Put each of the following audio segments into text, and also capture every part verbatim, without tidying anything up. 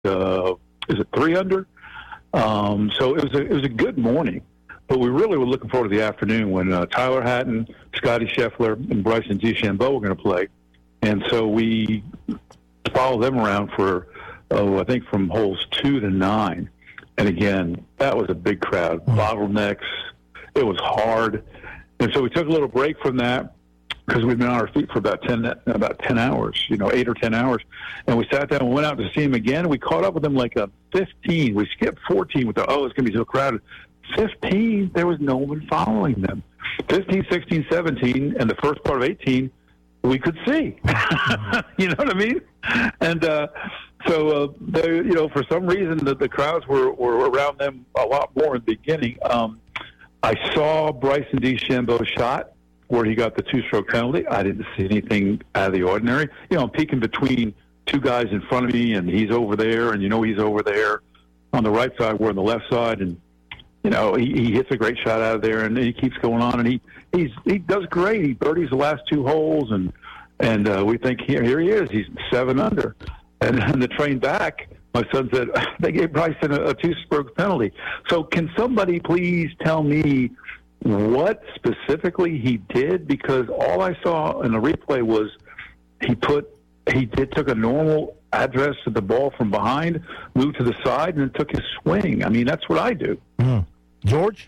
uh, is it three under? Um, so it was a, it was a good morning. But we really were looking forward to the afternoon when uh, Tyler Hatton, Scotty Scheffler, and Bryson DeChambeau were going to play. And so we followed them around for, oh, I think from holes two to nine. And again, that was a big crowd. Bottlenecks. It was hard. And so we took a little break from that because we'd been on our feet for about ten, about ten hours, you know, eight or ten hours. And we sat down and went out to see him again. We caught up with him like a fifteen. We skipped fourteen with the, oh, it's going to be so crowded. fifteen, there was no one following them. fifteen, sixteen, seventeen, and the first part of eighteen, we could see. You know what I mean? And uh, so, uh, they, you know, for some reason, the, the crowds were, were around them a lot more in the beginning. Um, I saw Bryson DeChambeau's shot where he got the two-stroke penalty. I didn't see anything out of the ordinary. You know, I'm peeking between two guys in front of me, and he's over there, and you know he's over there on the right side. We're on the left side, and you know, he, he hits a great shot out of there, and he keeps going on, and he he's he does great. He birdies the last two holes, and and uh, we think here here he is. He's seven under, and then the train back, my son said they gave Bryson a, a two-stroke penalty. So can somebody please tell me what specifically he did? Because all I saw in the replay was he put he did took a normal address to the ball from behind, moved to the side, and then took his swing. I mean, that's what I do. Mm. George?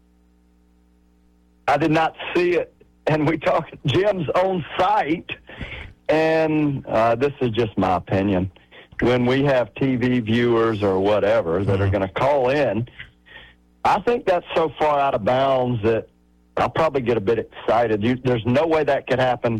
I did not see it. And we talked Jim's own site, and uh, this is just my opinion. When we have T V viewers or whatever that mm. are going to call in, I think that's so far out of bounds that I'll probably get a bit excited. You, there's no way that could happen.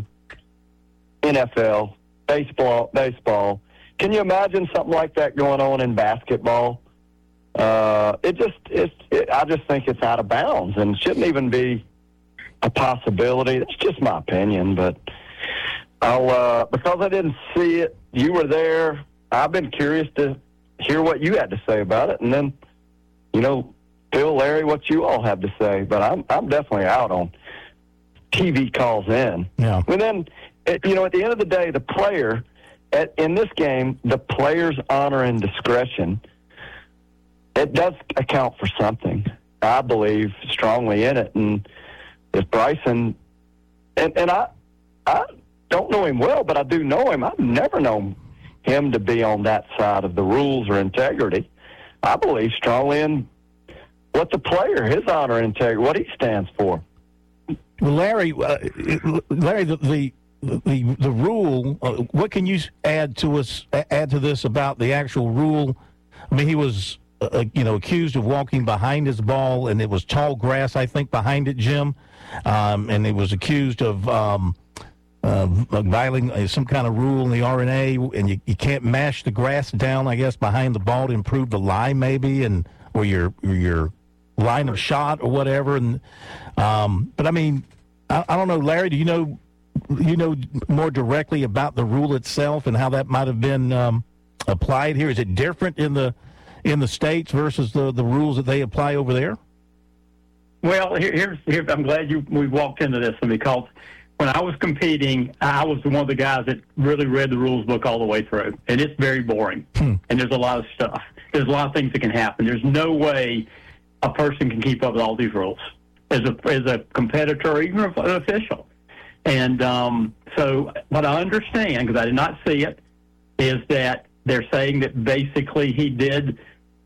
N F L, baseball, baseball. Can you imagine something like that going on in basketball? Uh, it just, it's, it, I just think it's out of bounds and shouldn't even be a possibility. That's just my opinion, but I'll, uh, because I didn't see it, you were there. I've been curious to hear what you had to say about it, and then, you know, Phil, Larry, what you all have to say. But I'm, I'm definitely out on T V calls in. Yeah. And then, it, you know, at the end of the day, the player. At, in this game, the player's honor and discretion, it does account for something. I believe strongly in it. And if Bryson, and, and I I don't know him well, but I do know him. I've never known him to be on that side of the rules or integrity. I believe strongly in what the player, his honor and integrity, what he stands for. Well, Larry, uh, Larry, the, the The the rule. Uh, what can you add to us? Add to this about the actual rule? I mean, he was uh, you know accused of walking behind his ball, and it was tall grass, I think, behind it, Jim. Um, and he was accused of um, uh, violating some kind of rule in the R N A, and you, you can't mash the grass down, I guess, behind the ball to improve the lie, maybe, and or your or your line of shot or whatever. And um, but I mean, I, I don't know, Larry. Do you know? You know more directly about the rule itself and how that might have been um, applied here? Is it different in the in the States versus the, the rules that they apply over there? Well, here, here's here, I'm glad you we walked into this one, because when I was competing, I was one of the guys that really read the rules book all the way through, and it's very boring. Hmm. And there's a lot of stuff. There's a lot of things that can happen. There's no way a person can keep up with all these rules as a as a competitor or even an official. And um, so what I understand, because I did not see it, is that they're saying that basically he did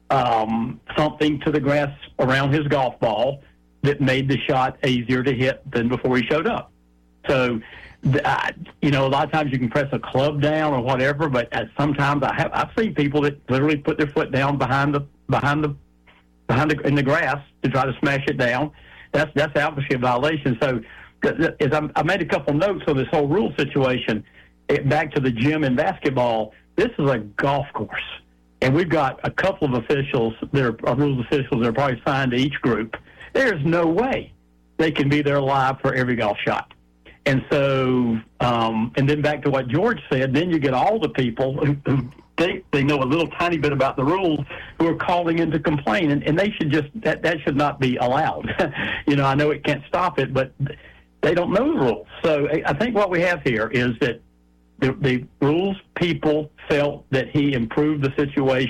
um, something to the grass around his golf ball that made the shot easier to hit than before he showed up. So, I, you know, a lot of times you can press a club down or whatever, but at sometimes I have I've seen people that literally put their foot down behind the behind the behind the in the grass to try to smash it down. That's that's obviously a violation. So. As I made a couple notes on this whole rule situation, it, back to the gym in basketball, this is a golf course. And we've got a couple of officials, that are rules officials that are probably assigned to each group. There's no way they can be there live for every golf shot. And so, um, and then back to what George said, then you get all the people who, who think they know a little tiny bit about the rules who are calling in to complain. And, and they should just, that, that should not be allowed. You know, I know it can't stop it, but they don't know the rules. So I think what we have here is that the, the rules people felt that he improved the situation.